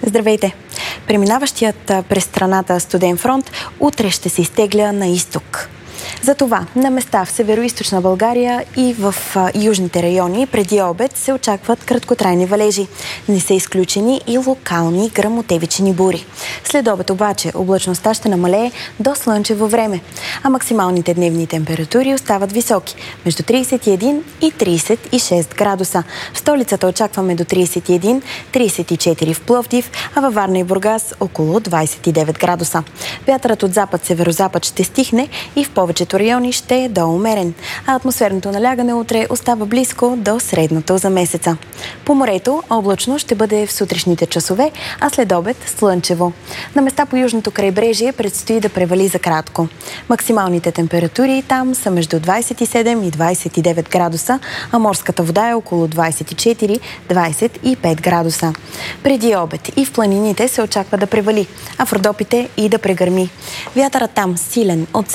Здравейте! Преминаващият през страната студен фронт утре ще се изтегля на изток. Затова на места в северо-източна България и в южните райони преди обед се очакват краткотрайни валежи. Не са изключени и локални гръмотевични бури. След обед обаче облачността ще намалее до слънчево време, а максималните дневни температури остават високи – между 31 и 36 градуса. В столицата очакваме до 31-34 в Пловдив, а във Варна и Бургас около 29 градуса. Вятърът от запад-северозапад ще стихне и в повечето райони ще е доумерен, а атмосферното налягане утре остава близко до средното за месеца. По морето облачно ще бъде в сутрешните часове, а след обед слънчево. На места по южното крайбрежие предстои да превали за кратко. Максималните температури там са между 27 и 29 градуса, а морската вода е около 24-25 градуса. Преди обед и в планините се очаква да превали, а в Родопите и да прегърми. Вятърът там силен от